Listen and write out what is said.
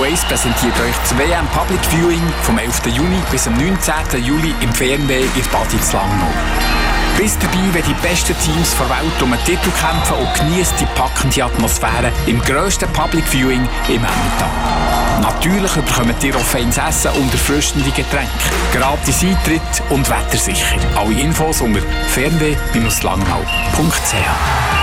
1 präsentiert euch das WM Public Viewing vom 11. Juni bis am 19. Juli im Fernweh in Baditz Langnau. Bis dabei, wenn die besten Teams der Welt um den Titel kämpfen und genießt die packende Atmosphäre im grössten Public Viewing im Emmental. Natürlich bekommt ihr auch feines Essen und erfrischende Getränke, gratis Eintritt und wettersicher. Alle Infos unter fernweh-langnau.ch.